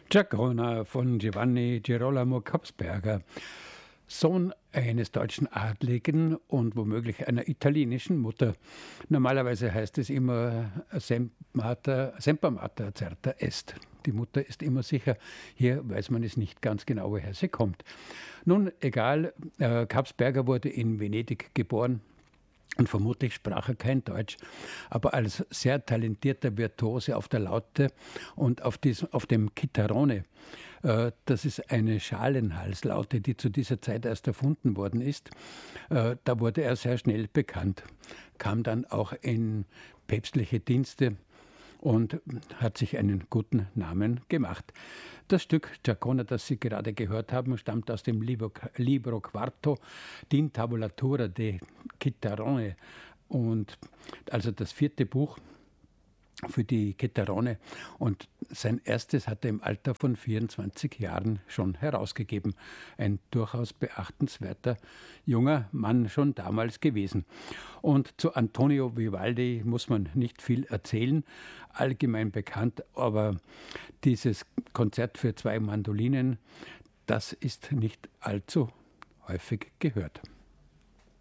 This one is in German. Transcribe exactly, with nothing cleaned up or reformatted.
Giacomo von Giovanni Girolamo Kapsberger, Sohn eines deutschen Adligen und womöglich einer italienischen Mutter. Normalerweise heißt es immer Sem mater, Semper mater certa est. Die Mutter ist immer sicher. Hier weiß man es nicht ganz genau, woher sie kommt. Nun, egal, äh, Kapsberger wurde in Venedig geboren. Und vermutlich sprach er kein Deutsch, aber als sehr talentierter Virtuose auf der Laute und auf, diesem, auf dem Chitarrone, äh, das ist eine Schalenhalslaute, die zu dieser Zeit erst erfunden worden ist, äh, da wurde er sehr schnell bekannt, kam dann auch in päpstliche Dienste und hat sich einen guten Namen gemacht. Das Stück Giacomo, das Sie gerade gehört haben, stammt aus dem Libro, Libro Quarto, d'Intabulatura de Chitarrone, und also das vierte Buch für die Chitarrone, und sein erstes hat er im Alter von vierundzwanzig Jahren schon herausgegeben. Ein durchaus beachtenswerter junger Mann schon damals gewesen. Und zu Antonio Vivaldi muss man nicht viel erzählen, allgemein bekannt, aber dieses Konzert für zwei Mandolinen, das ist nicht allzu häufig gehört.